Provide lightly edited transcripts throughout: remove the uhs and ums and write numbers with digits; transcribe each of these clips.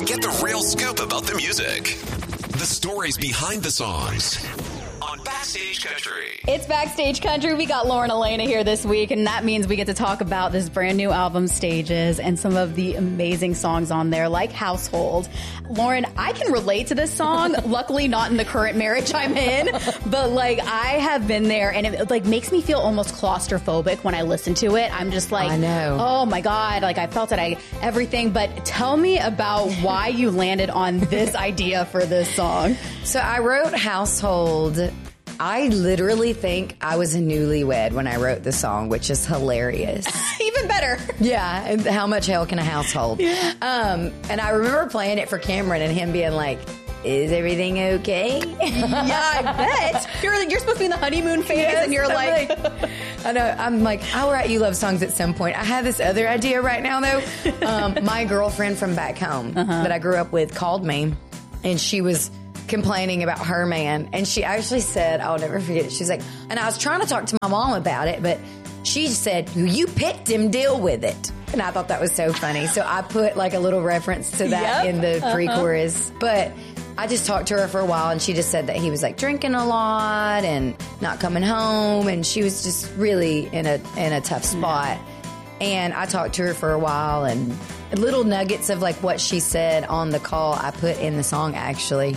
Get the real scoop about the music. The stories behind the songs. On Backstage Country. It's Backstage Country. We got Lauren Alaina here this week, and that means we get to talk about this brand new album, Stages, and some of the amazing songs on there, like Household. Lauren, I can relate to this song. Luckily, not in the current marriage I'm in, but like I have been there, and it like makes me feel almost claustrophobic when I listen to it. I'm just like, I know. Oh my God, like I felt it, everything. But tell me about why you landed on this idea for this song. So I wrote Household. I literally think I was a newlywed when I wrote the song, which is hilarious. Even better. Yeah, and how much hell can a house hold? Yeah. And I remember playing it for Cameron and him being like, is everything okay? Yeah, I bet. You're supposed to be in the honeymoon phase, yes, and you're like I know. I'm like, I'll write you love songs at some point. I have this other idea right now, though. My girlfriend from back home that I grew up with called me, and she was complaining about her man, and she actually said, I'll never forget it, she's like, and I was trying to talk to my mom about it, but she said, you picked him, deal with it. And I thought that was so funny, so I put like a little reference to that in the pre-chorus. But I just talked to her for a while, and she just said that he was like drinking a lot and not coming home, and she was just really in a tough spot. And I talked to her for a while, and little nuggets of like what she said on the call I put in the song actually.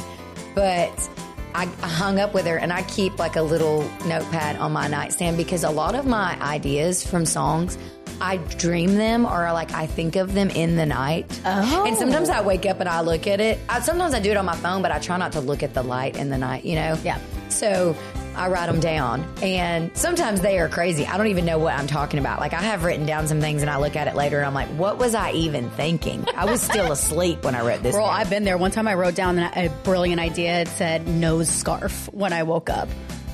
But I hung up with her, and I keep like a little notepad on my nightstand because a lot of my ideas from songs, I dream them or like I think of them in the night. Oh. And sometimes I wake up and I look at it. Sometimes I do it on my phone, but I try not to look at the light in the night, you know? Yeah. So I write them down, and sometimes they are crazy. I don't even know what I'm talking about. Like I have written down some things and I look at it later and I'm like, what was I even thinking? I was still asleep when I wrote this. Girl, I've been there. One time I wrote down a brilliant idea. It said nose scarf when I woke up.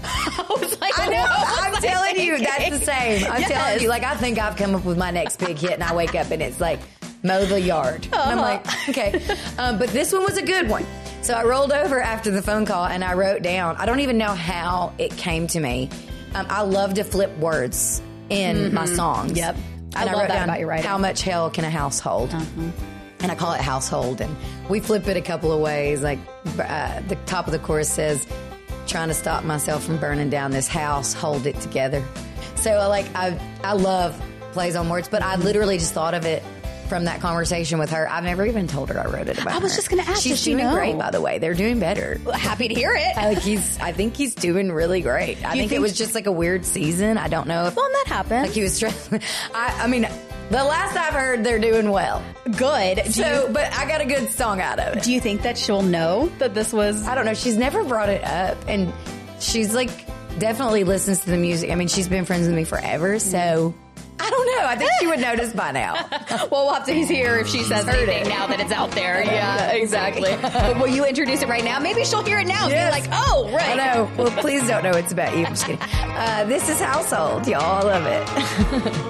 I was like, I know. I'm telling you, that's the same. I'm telling you, like I think I've come up with my next big hit, and I wake up and it's like mow the yard. And I'm like, okay. But this one was a good one. So I rolled over after the phone call and I wrote down, I don't even know how it came to me. I love to flip words in my songs. Yep. And I love wrote that down, about you writing. how much hell can a house hold? And I call it Household. And we flip it a couple of ways. Like the top of the chorus says, trying to stop myself from burning down this house, hold it together. So like I love plays on words, but I literally just thought of it from that conversation with her. I've never even told her I wrote it about her. I was just going to ask. She's doing great, by the way. They're doing better. Well, happy to hear it. I think he's doing really great. I think it was just like a weird season. I don't know if... Well, that happened. Like he was stressed. I mean, the last I've heard, they're doing well. Good. But I got a good song out of it. Do you think that she'll know that this was... I don't know. She's never brought it up. And she's like, definitely listens to the music. I mean, she's been friends with me forever, so... I don't know. I think she would notice by now. Well, we'll have to hear if she says anything now that it's out there. Yeah, exactly. But will you introduce it right now? Maybe she'll hear it now and be like, oh, right. I know. Well, please don't know it's about you. I'm just kidding. This is Household, y'all. I love it.